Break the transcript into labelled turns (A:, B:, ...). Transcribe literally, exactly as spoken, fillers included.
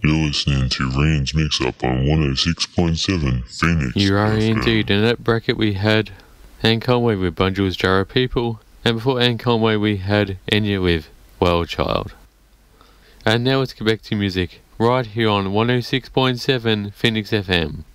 A: You're listening to Rand's Mix Up on one oh six point seven Phoenix.
B: You are
A: F M.
B: indeed. In that bracket we had Anne Conway with Bunjil's Jar of People, and before Anne Conway we had Enya with Wild Child. And now let's get back to music, right here on one oh six point seven Phoenix F M.